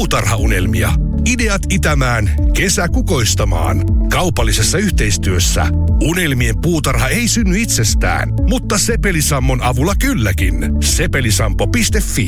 Puutarhaunelmia. Ideat itämään, kesä kukoistamaan. Kaupallisessa yhteistyössä Unelmien puutarha ei synny itsestään, mutta Sepelisammon avulla kylläkin. Sepelisampo.fi.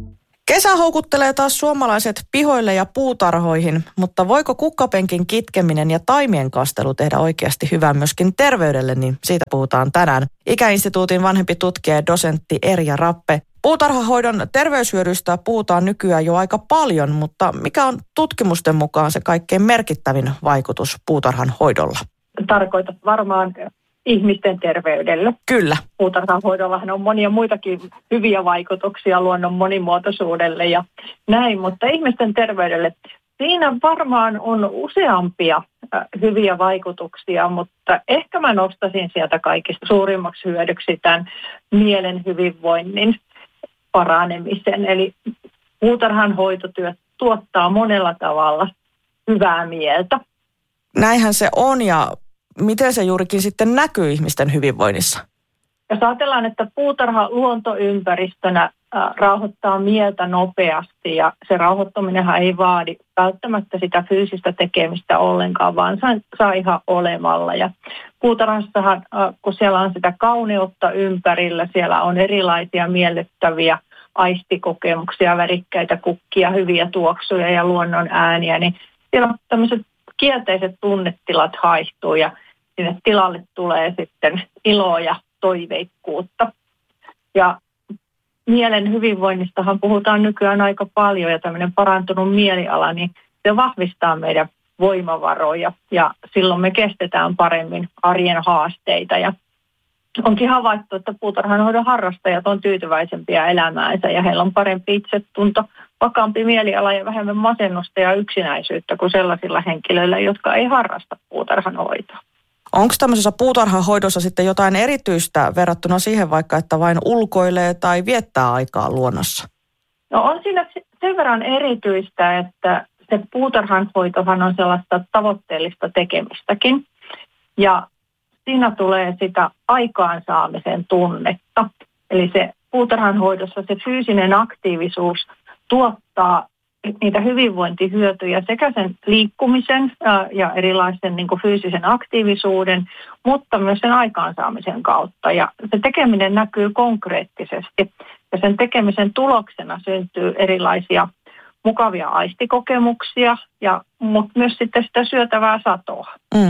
Kesä houkuttelee taas suomalaiset pihoille ja puutarhoihin, mutta voiko kukkapenkin kitkeminen ja taimien kastelu tehdä oikeasti hyvää myöskin terveydelle, niin siitä puhutaan tänään. Ikäinstituutin vanhempi tutkija ja dosentti Erja Rappe. Puutarhahoidon terveyshyödyistä puhutaan nykyään jo aika paljon, mutta mikä on tutkimusten mukaan se kaikkein merkittävin vaikutus puutarhan hoidolla? Tarkoitat varmaan ihmisten terveydelle. Kyllä. Puutarhanhoidollahan on monia muitakin hyviä vaikutuksia luonnon monimuotoisuudelle ja näin, mutta ihmisten terveydelle siinä varmaan on useampia hyviä vaikutuksia, mutta ehkä mä nostaisin sieltä kaikista suurimmaksi hyödyksi tämän mielen hyvinvoinnin paranemisen. Eli puutarhanhoitotyö tuottaa monella tavalla hyvää mieltä. Näinhän se on, ja miten se juurikin sitten näkyy ihmisten hyvinvoinnissa? Jos ajatellaan, että puutarha luontoympäristönä rauhoittaa mieltä nopeasti ja se rauhoittuminenhan ei vaadi välttämättä sitä fyysistä tekemistä ollenkaan, vaan saa ihan olemalla. Ja puutarhassahan, kun siellä on sitä kauneutta ympärillä, siellä on erilaisia miellyttäviä aistikokemuksia, värikkäitä kukkia, hyviä tuoksuja ja luonnon ääniä, niin siellä on tämmöiset kielteiset tunnetilat haihtuu ja sinne tilalle tulee sitten iloa ja toiveikkuutta. Ja mielen hyvinvoinnistahan puhutaan nykyään aika paljon ja tämmöinen parantunut mieliala, niin se vahvistaa meidän voimavaroja ja silloin me kestetään paremmin arjen haasteita. Ja onkin havaittu, että puutarhanhoidon harrastajat on tyytyväisempiä elämäänsä ja heillä on parempi itsetunto, vakaampi mieliala ja vähemmän masennusta ja yksinäisyyttä kuin sellaisilla henkilöillä, jotka ei harrasta puutarhanhoitoa. Onko tämmöisessä puutarhahoidossa sitten jotain erityistä verrattuna siihen vaikka, että vain ulkoilee tai viettää aikaa luonnossa? No on siinä sen verran erityistä, että se puutarhanhoitohan on sellaista tavoitteellista tekemistäkin ja siinä tulee sitä aikaansaamisen tunnetta. Eli se puutarhanhoidossa se fyysinen aktiivisuus tuottaa niitä hyvinvointihyötyjä sekä sen liikkumisen ja erilaisen niin kuin fyysisen aktiivisuuden, mutta myös sen aikaansaamisen kautta. Ja se tekeminen näkyy konkreettisesti ja sen tekemisen tuloksena syntyy erilaisia mukavia aistikokemuksia, mutta myös sitten sitä syötävää satoa.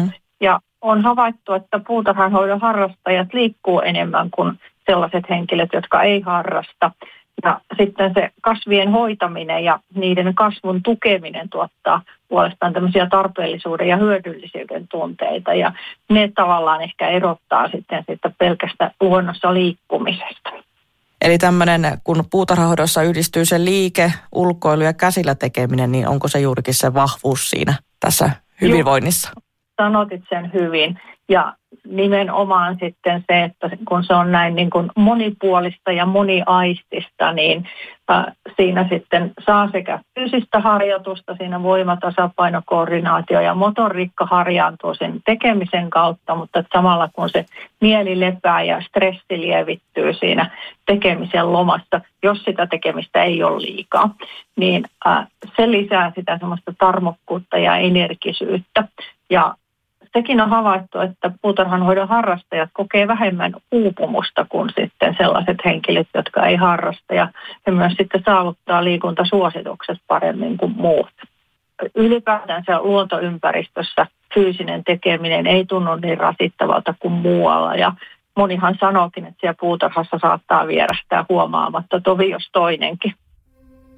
Ja on havaittu, että puutarhanhoidon harrastajat liikkuu enemmän kuin sellaiset henkilöt, jotka ei harrasta. Ja sitten se kasvien hoitaminen ja niiden kasvun tukeminen tuottaa puolestaan tämmöisiä tarpeellisuuden ja hyödyllisyyden tunteita. Ja ne tavallaan ehkä erottaa sitten pelkästä luonnossa liikkumisesta. Eli tämmöinen, kun puutarhahoidossa yhdistyy se liike, ulkoilu ja käsillä tekeminen, niin onko se juurikin se vahvuus siinä tässä hyvinvoinnissa? Sanotit sen hyvin. Ja nimenomaan sitten se, että kun se on näin niin kuin monipuolista ja moniaistista, niin siinä sitten saa sekä fyysistä harjoitusta, siinä voimatasapaino, koordinaatio ja motoriikka harjaantuu sen tekemisen kautta, mutta samalla kun se mieli lepää ja stressi lievittyy siinä tekemisen lomassa, jos sitä tekemistä ei ole liikaa, niin se lisää sitä semmoista tarmokkuutta ja energisyyttä. Ja sekin on havaittu, että puutarhanhoidon harrastajat kokee vähemmän uupumusta kuin sitten sellaiset henkilöt, jotka ei harrasta. Ja he myös sitten saavuttaa liikuntasuositukset paremmin kuin muut. Ylipäätänsä luontoympäristössä fyysinen tekeminen ei tunnu niin rasittavalta kuin muualla. Ja monihan sanookin, että siellä puutarhassa saattaa vierähtää huomaamatta tovi jos toinenkin.